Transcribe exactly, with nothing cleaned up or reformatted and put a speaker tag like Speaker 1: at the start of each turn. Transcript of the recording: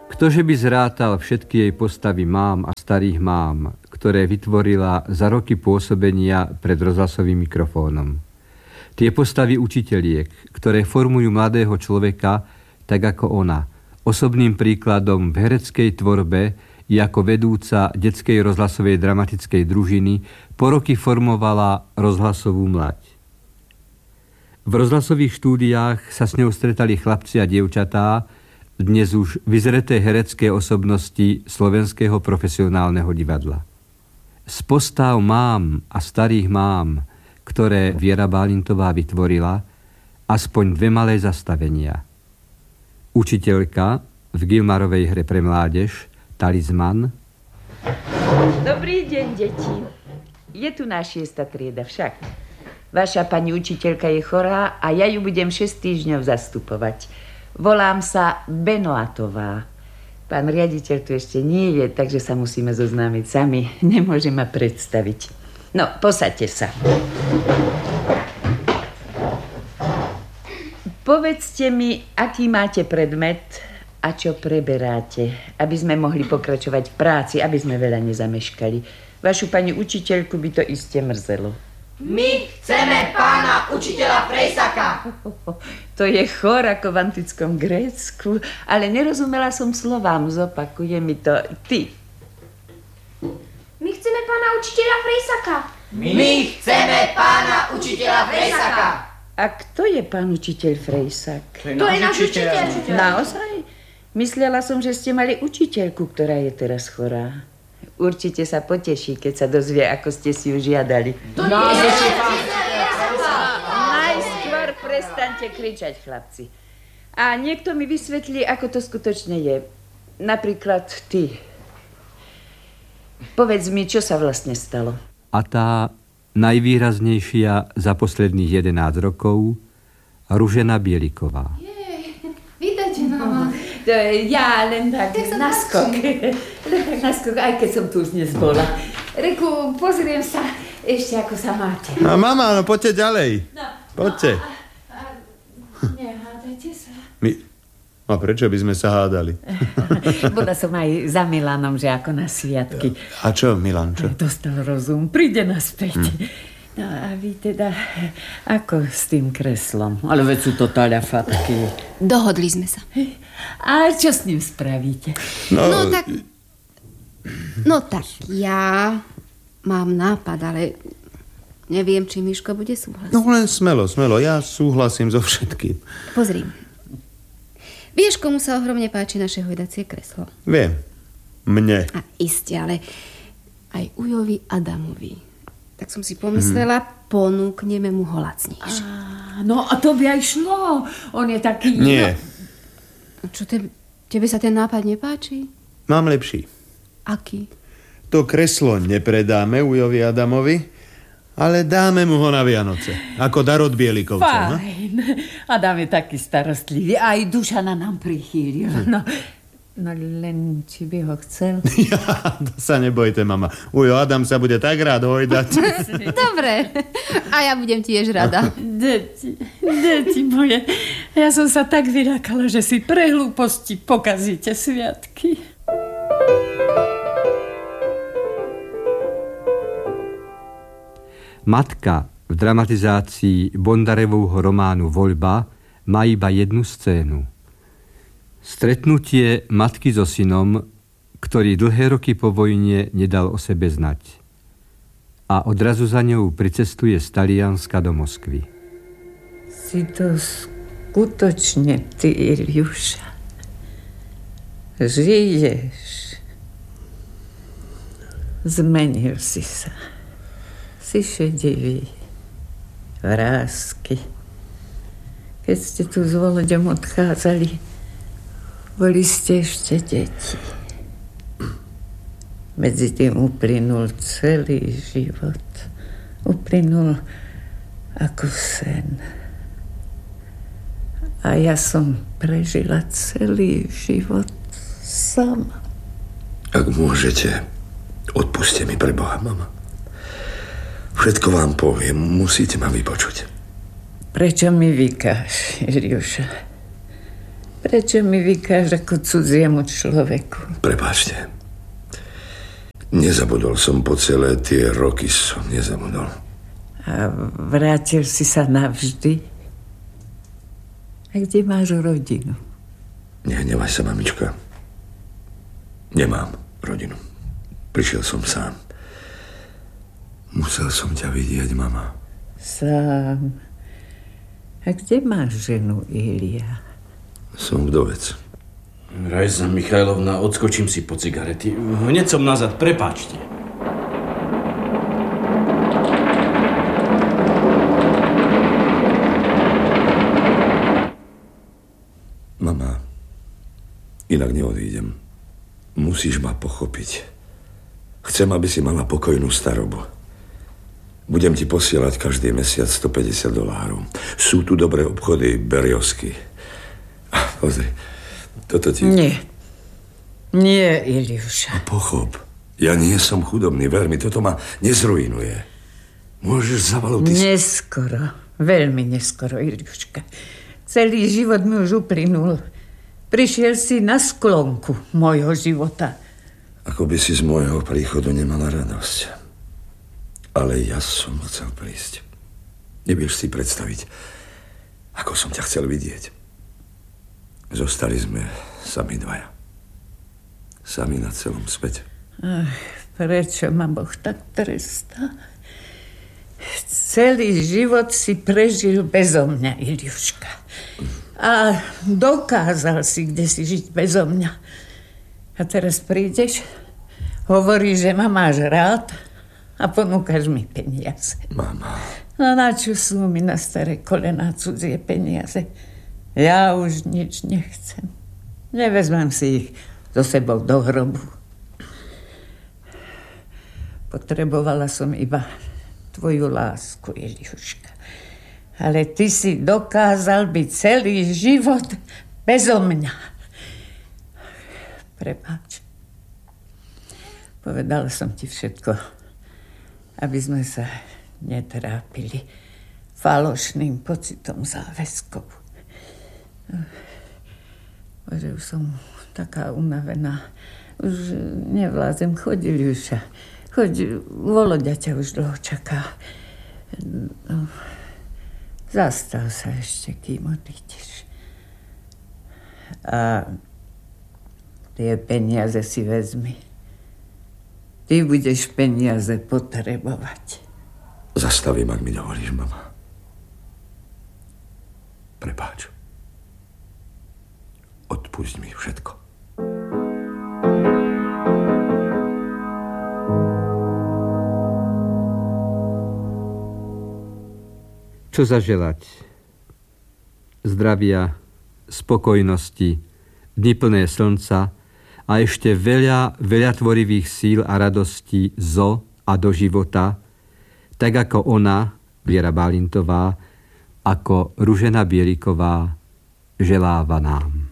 Speaker 1: Ktože by zrátal všetky jej postavy mám a starých mám, ktoré vytvorila za roky pôsobenia pred rozhlasovým mikrofónom. Tie postavy učiteliek, ktoré formujú mladého človeka tak ako ona, osobným príkladom v hereckej tvorbe i ako vedúca detskej rozhlasovej dramatickej družiny po roky formovala rozhlasovú mlať. V rozhlasových štúdiách sa s ňou stretali chlapci a dievčatá, dnes už vyzreté herecké osobnosti slovenského profesionálneho divadla. Z postav mám a starých mám, ktoré Viera Bálintová vytvorila, aspoň dve malé zastavenia. Učiteľka v Gilmarovej hre pre mládež Talizman.
Speaker 2: Dobrý deň, deti. Je tu náš šiesta trieda však. Vaša pani učiteľka je chorá a ja ju budem šesť týždňov zastupovať. Volám sa Benoatová. Pán riaditeľ tu ešte nie je, takže sa musíme zoznámiť sami. Nemôžem ma predstaviť. No, posaďte sa. Povedzte mi, aký máte predmet a čo preberáte, aby sme mohli pokračovať v práci, aby sme veľa nezameškali. Vašu pani učiteľku by to iste mrzelo.
Speaker 3: My chceme pána učiteľa Frejsaka.
Speaker 2: To je chor ako v antickom Grécku, ale nerozumela som slovám, zopakuje mi to ty.
Speaker 4: My chceme pána učiteľa Frejsaka.
Speaker 3: My chceme pána učiteľa Frejsaka.
Speaker 2: A kto je pán učiteľ Frejsak?
Speaker 4: To je náš učiteľ.
Speaker 2: Naozaj? Myslela som, že ste mali učiteľku, ktorá je teraz chorá. Určite sa poteší, keď sa dozvie, ako ste si ju žiadali.
Speaker 3: To nie je
Speaker 2: Najskôr prestaňte kričať, chlapci. A niekto mi vysvetlí, ako to skutočne je. Napríklad ty. Povedz mi, čo sa vlastne stalo.
Speaker 1: A tá najvýraznejšia za posledných jedenásť rokov, Ružena Bieliková.
Speaker 4: Vítajte, mama.
Speaker 2: To ja len tak, tak na skok. Len tak na skok, aj keď som tu už dnes bola. Reku, pozriem sa ešte, ako sa máte.
Speaker 5: A mama, no poďte ďalej. No, poďte.
Speaker 4: No, a, a, nehádajte sa.
Speaker 5: My... A prečo by sme sa hádali?
Speaker 2: Bola som aj za Milanom, že ako na sviatky.
Speaker 5: A čo, Milan, čo?
Speaker 2: Dostal rozum, príde naspäť. Hm. No a vy teda, ako s tým kreslom? Ale veď sú to taľafatky.
Speaker 4: Dohodli sme sa.
Speaker 2: A čo s ním spravíte?
Speaker 5: No,
Speaker 4: no tak... No tak, ja mám nápad, ale neviem, či Miško bude súhlasiť.
Speaker 5: No len smelo, smelo, ja súhlasím so všetkým.
Speaker 4: Pozri. Vieš, komu sa ohromne páči naše hojdacie kreslo?
Speaker 5: Viem. Mne.
Speaker 4: A iste, ale aj Ujovi Adamovi. Tak som si pomyslela, hmm. ponúkneme mu ho lacnejšie.
Speaker 2: No a to by aj šlo. On je taký...
Speaker 5: Nie.
Speaker 4: No, čo te, tebe sa ten nápad nepáči?
Speaker 5: Mám lepší.
Speaker 4: Aký?
Speaker 5: To kreslo nepredáme Ujovi Adamovi, ale dáme mu ho na Vianoce. Ako dar od Bielikovcov.
Speaker 2: Fajn. No? Adam je taký starostlivý. Aj Dušana nám prichýlil. No, no len, či by ho chcel.
Speaker 5: Ja, to sa nebojte, mama. Ujo Adam sa bude tak rád hojdať.
Speaker 4: Dobre. A ja budem tiež rada.
Speaker 2: Deti, deti moje. Ja som sa tak vyľakala, že si pre hlúposti pokazíte sviatky.
Speaker 1: Matka v dramatizácii Bondarevovho románu Voľba má iba jednu scénu. Stretnutie matky so synom, ktorý dlhé roky po vojne nedal o sebe znať. A odrazu za ňou pricestuje z Talianska do Moskvy.
Speaker 2: Si to skutočne ty, Iliuša. Žiješ. Zmenil si sa. Si šedivý, vrásky. Keď ste tu s Voloďom odchádzali, boli ste ešte deti. Medzi tým uplynul celý život. Uplynul ako sen. A ja som prežila celý život sama.
Speaker 6: Ak môžete, odpuste mi pre Boha, mama. Všetko vám poviem, musíte ma vypočuť.
Speaker 2: Prečo mi vykáš, Iliuša? Prečo mi vykáš ako cudziemu človeku?
Speaker 6: Prepáčte. Nezabudol som po celé tie roky, som nezabudol.
Speaker 2: A vrátil si sa navždy? A kde máš rodinu?
Speaker 6: Nehnevaj sa, mamička. Nemám rodinu. Prišiel som sám. Musel som ťa vidieť, mama.
Speaker 2: Sám. A kde máš ženu, Ilia?
Speaker 6: Som vdovec.
Speaker 7: Rajza Michailovna, odskočím si po cigarety. Hneď som nazad, prepáčte.
Speaker 6: Mama, inak neodídem. Musíš ma pochopiť. Chcem, aby si mala pokojnú starobu. Budem ti posielať každý mesiac stopäťdesiat dolárov. Sú tu dobré obchody, Beriovsky. Pozri, toto ti...
Speaker 2: Nie. Nie, Iliuša.
Speaker 6: Pochop. Ja nie som chudobný, ver mi, toto ma nezruinuje. Môžeš zavalovať... Ty...
Speaker 2: Neskoro. Veľmi neskoro, Iliuška. Celý život mi už uplynul. Prišiel si na sklonku môjho života.
Speaker 6: Ako by si z môjho príchodu nemala radosť. Ale ja som chcel prísť. Nevieš si predstaviť, ako som ťa chcel vidieť. Zostali sme sami dvaja. Sami na celom svete.
Speaker 2: Ach, prečo ma Boh tak trestá? Celý život si prežil bezo mňa, Iliuška. A dokázal si, kde si žiť bezo mňa. A teraz prídeš, hovoríš, že ma máš rád a ponúkaš mi peniaze.
Speaker 6: Mama.
Speaker 2: No na čo sú mi na staré kolená cudzie peniaze? Ja už nič nechcem. Nevezmem si ich so sebou do hrobu. Potrebovala som iba tvoju lásku, Iliuška. Ale ty si dokázal byť celý život bezo mňa. Prepáč. Povedala som ti všetko, aby sme sa netrápili falošným pocitom záväzkov. Bože, už som taká unavená. Už nevládzem. Choď, Iliuša. Choď, Voloďa ťa už dlho čaká. No, zastav sa ešte, kým odídeš. A tie peniaze si vezmi. Ty budeš peniaze potrebovať.
Speaker 6: Zastavím, ak mi dovolíš, mama. Prepáč. Odpusť mi všetko.
Speaker 1: Čo zaželať? Zdravia, spokojnosti, dni plné slnca a ešte veľa, veľa tvorivých síl a radostí zo a do života, tak ako ona, Viera Bálintová, ako Ružena Bieliková, želáva nám.